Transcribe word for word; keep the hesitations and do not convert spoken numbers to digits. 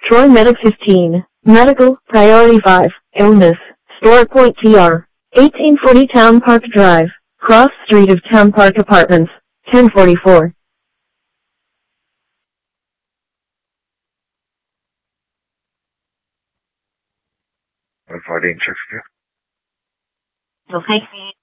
Troy Medic fifteen, Medical, Priority five, Illness, Store Point T R, eighteen forty Town Park Drive, Cross Street of Town Park Apartments, ten forty-four. one forty Interview. Okay.